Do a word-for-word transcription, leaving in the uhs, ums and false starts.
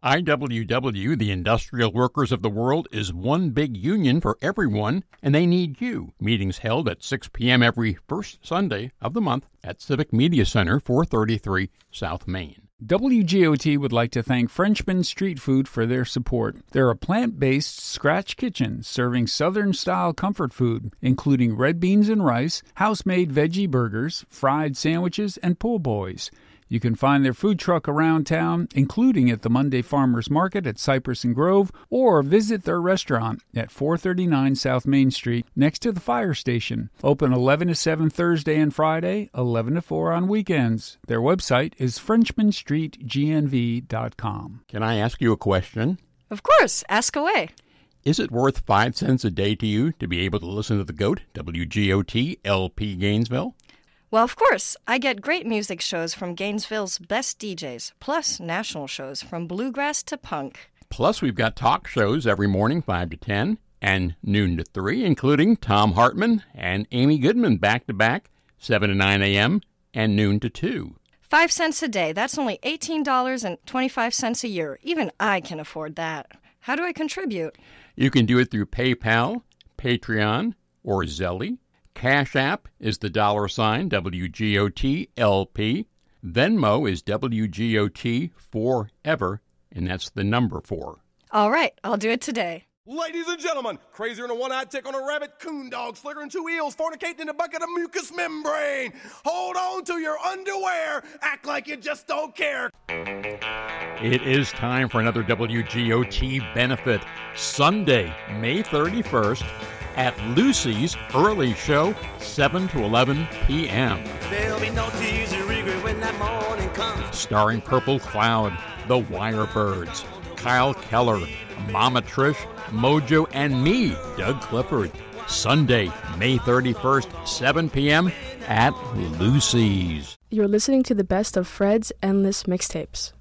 I W W, the Industrial Workers of the World, is one big union for everyone, and they need you. Meetings held at six p.m. every first Sunday of the month at Civic Media Center, four thirty-three South Main. W G O T would like to thank Frenchman Street Food for their support. They're a plant-based scratch kitchen serving Southern-style comfort food, including red beans and rice, house-made veggie burgers, fried sandwiches, and po' boys. You can find their food truck around town, including at the Monday Farmers Market at Cypress and Grove, or visit their restaurant at four thirty-nine South Main Street next to the fire station. Open eleven to seven Thursday and Friday, eleven to four on weekends. Their website is frenchman street g n v dot com. Can I ask you a question? Of course, ask away. Is it worth five cents a day to you to be able to listen to the GOAT, W G O T, L P Gainesville? Well, of course. I get great music shows from Gainesville's best D Js, plus national shows from bluegrass to punk. Plus, we've got talk shows every morning, five to ten, and noon to three, including Tom Hartman and Amy Goodman back-to-back, seven to nine a.m. and noon to two. Five cents a day. That's only eighteen dollars and twenty-five cents a year. Even I can afford that. How do I contribute? You can do it through PayPal, Patreon, or Zelle. Cash App is the dollar sign W G O T L P. Venmo is W G O T forever, and that's the number four. All right, I'll do it today. Ladies and gentlemen, crazier than a one-eyed tick on a rabbit, coon dog, slicker and two eels, fornicating in a bucket of mucous membrane. Hold on to your underwear. Act like you just don't care. It is time for another W G O T benefit. Sunday, May thirty-first, at Lucy's Early Show, seven to eleven p.m. There'll be no tears or regret when that morning comes. Starring Purple Cloud, The Wirebirds, Kyle Keller, Mama Trish, Mojo, and me, Doug Clifford. Sunday, May thirty-first, seven p.m. at Lucy's. You're listening to the best of Fred's Endless Mixtapes.